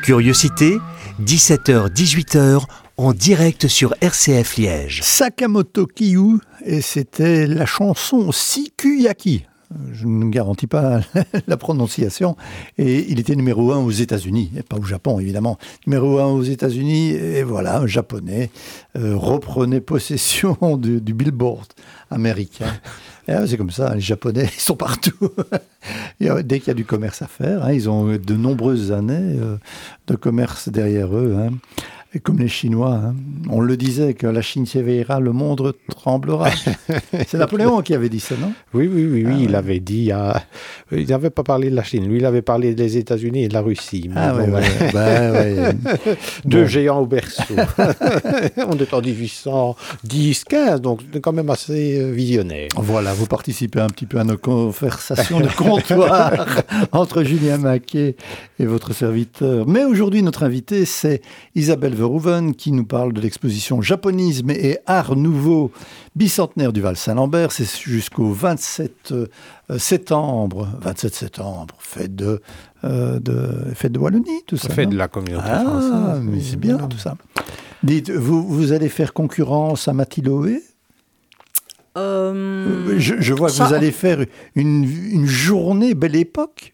Curiosité, 17h-18h, en direct sur RCF Liège. Sakamoto Kiyu, et c'était la chanson Sikuyaki. Je ne garantis pas la prononciation. Et il était numéro 1 aux États-Unis, et pas au Japon évidemment. Numéro 1 aux États-Unis, et voilà, un Japonais reprenait possession du Billboard américain. Et c'est comme ça, les Japonais, ils sont partout. Dès qu'il y a du commerce à faire, ils ont de nombreuses années de commerce derrière eux. Et comme les Chinois, on le disait, que la Chine s'éveillera, le monde tremblera. C'est Napoléon qui avait dit ça, non ? Oui, il avait dit... il n'avait pas parlé de la Chine, lui, il avait parlé des États-Unis et de la Russie. Deux géants au berceau. On est en 1810-15, donc c'est quand même assez visionnaire. Voilà, vous participez un petit peu à nos conversations de comptoir entre Julien Maquet et votre serviteur. Mais aujourd'hui, notre invitée, c'est Isabelle Verhoeven, qui nous parle de l'exposition Japonisme et Art Nouveau bicentenaire du Val-Saint-Lambert. C'est jusqu'au 27 septembre. 27 septembre, fête de Wallonie, tout ça. Fête de la communauté française. Ah, mais c'est bien tout ça. Dites, vous allez faire concurrence à Mathiloé ? Je vois que vous allez faire une journée Belle Époque.